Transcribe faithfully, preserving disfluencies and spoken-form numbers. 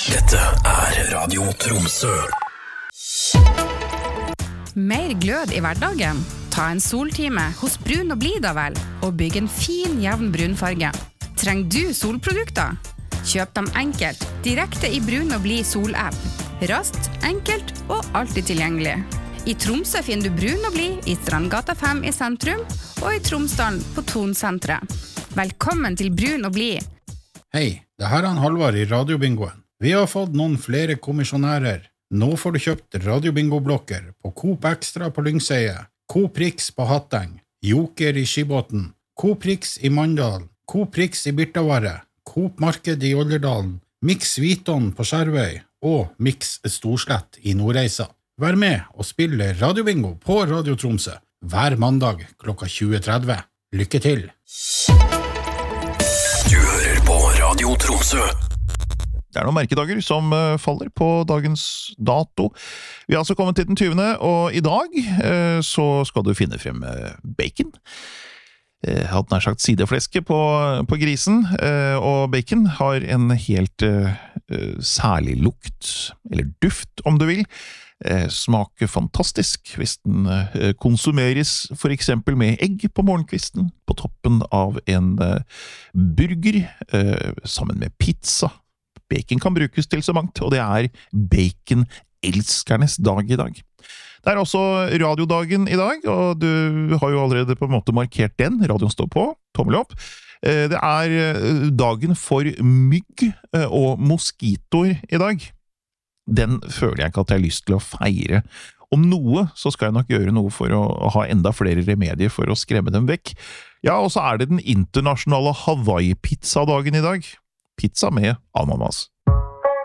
Dette er Radio Tromsø. Mer glød i hverdagen? Ta en soltime hos Brun og Blid da vel, og bygg en fin, jevn brunfarge. Trenger du solprodukter? Kjøp dem enkelt, direkte i Brun og Blid solapp. Raskt, enkelt og alltid tilgjengelig. I Tromsø finner du Brun og Blid i Strandgata fem i sentrum, og i Tromsdalen på Tonsentret. Velkommen til Brun og Blid. Hei, det her er han Halvard i Radiobingoen. Vi har fått noen flere kommisjonærer. Nå får du kjøpt radiobingo-blokker på Coop Extra på Lyngseie, Coop Rix på Hatteng, Joker i Skibåten, Coop Rix i Mandal, Coop Rix i Birtavarre, Coop Marked i Olderdalen, Mix Viton på Skjervøy og Mix Storslett i Nordreisa. Vær med og spille radiobingo på Radio Tromsø hver mandag klokka tjue tretti. Lykke til! Du hører på Radio Tromsø. Det er noen merkedager som uh, faller på dagens dato. Vi har altså kommet til den tyvende, og i dag uh, så skal du finne frem uh, bacon. Jeg uh, hadde nær sagt sidefleske på, på grisen, uh, og bacon har en helt uh, uh, særlig lukt, eller duft om du vil. Uh, smaker fantastisk hvis den uh, konsumeres for eksempel med egg på morgenkvisten, på toppen av en uh, burger, uh, sammen med pizza. Bacon kan brukes til så mangt, og det er bacon-elskernes dag i dag. Det er også radiodagen i dag, og du har jo allerede på en måte markert den. Radioen står på, tommel opp. Det er dagen for mygg og moskitoer i dag. Den føler jeg ikke at jeg har lyst til å feire. Om noe, så skal jeg nok gjøre noe for å ha enda flere remedier for å skremme dem vekk. Ja, og så er det den internasjonale Hawaii-pizza-dagen i dag. Pizza med ananas.